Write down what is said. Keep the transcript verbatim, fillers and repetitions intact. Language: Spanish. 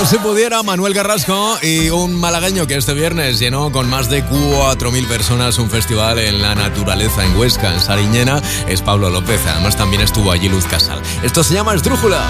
Como si pudiera, Manuel Carrasco y un malagueño que este viernes llenó con más de cuatro mil personas un festival en la naturaleza en Huesca, en Sariñena, es Pablo López. Además también estuvo allí Luz Casal. Esto se llama Esdrújula.